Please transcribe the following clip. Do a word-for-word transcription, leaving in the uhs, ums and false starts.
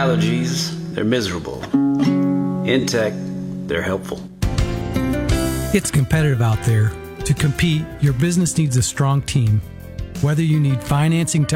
allergies, they're miserable. In tech, they're helpful. It's competitive out there. To compete, your business needs a strong team. Whether you need financing to